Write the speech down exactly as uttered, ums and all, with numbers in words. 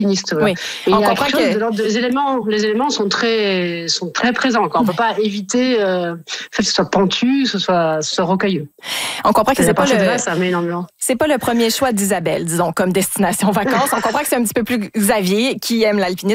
alpiniste. Voilà. Oui. Et on il y a comprend quelque chose que de l'ordre des éléments. Les éléments sont très, sont très présents. Quoi. On peut pas éviter euh, que ce soit pentu, que ce soit, ce soit rocailleux. on comprend que Et c'est à pas partir le de là, ça met énormément. c'est pas le premier choix d'Isabelle, disons, comme destination vacances. On comprend que c'est un petit peu plus Xavier qui aime l'alpinisme.